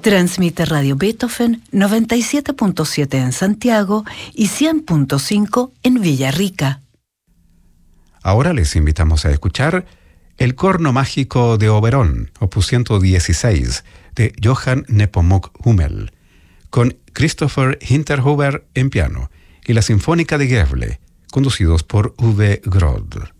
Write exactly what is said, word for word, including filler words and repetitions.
Transmite Radio Beethoven noventa y siete punto siete en Santiago y cien punto cinco en Villarrica. Ahora les invitamos a escuchar El corno mágico de Oberón, opus ciento dieciséis, de Johann Nepomuk Hummel, con Christopher Hinterhuber en piano y la Sinfónica de Gävle, conducidos por Uwe Groth.